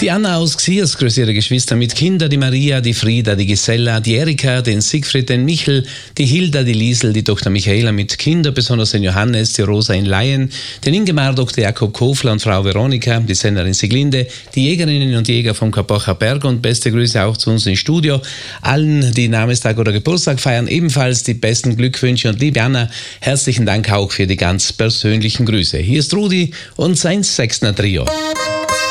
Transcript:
Die Anna aus Xiers grüßt ihre Geschwister mit Kinder, die Maria, die Frieda, die Gisella, die Erika, den Siegfried, den Michel, die Hilda, die Liesel, die Tochter Michaela mit Kinder, besonders den Johannes, die Rosa in Laien, den Ingemar, Dr. Jakob Kofler und Frau Veronika, die Sennerin Siglinde, die Jägerinnen und Jäger vom Karpacher Berg und beste Grüße auch zu uns ins Studio. Allen, die Namenstag oder Geburtstag feiern, ebenfalls die besten Glückwünsche und liebe Anna, herzlichen Dank auch für die ganz persönlichen Grüße. Hier ist Rudi und sein Sechsner Trio.